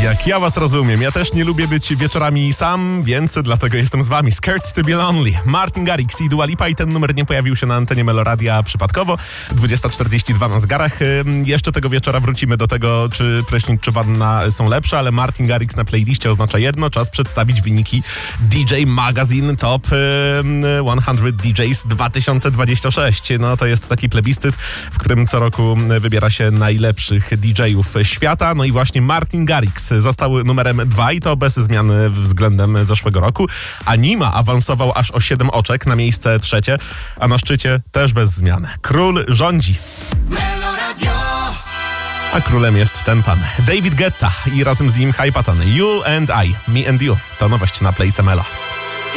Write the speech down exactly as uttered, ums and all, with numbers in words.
Jak ja was rozumiem, ja też nie lubię być wieczorami sam, więc dlatego jestem z wami. Scared to be lonely. Martin Garrix i Dua Lipa i ten numer nie pojawił się na antenie Meloradia przypadkowo. dwudziesta czterdzieści dwa na zegarach. Jeszcze tego wieczora wrócimy do tego, czy prysznic, czy wanna są lepsze, ale Martin Garrix na playliście oznacza jedno. Czas przedstawić wyniki D J Magazine Top sto D Js dwa tysiące dwadzieścia sześć. No to jest taki plebiscyt, w którym co roku wybiera się najlepszych D J-ów świata. No i właśnie Martin Garrix został numerem dwa i to bez zmian względem zeszłego roku. A Nima awansował aż o siedem oczek na miejsce trzecie, a na szczycie też bez zmian. Król rządzi. A królem jest ten pan, David Guetta i razem z nim Hypatan. You and I, Me and You. To nowość na Playce Melo.